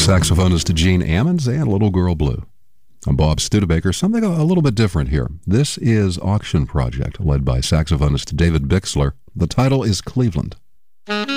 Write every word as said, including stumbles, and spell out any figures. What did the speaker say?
saxophonist Gene Ammons and Little Girl Blue. I'm Bob Studebaker. Something a little bit different here. This is Auction Project, led by saxophonist David Bixler. The title is Cleveland.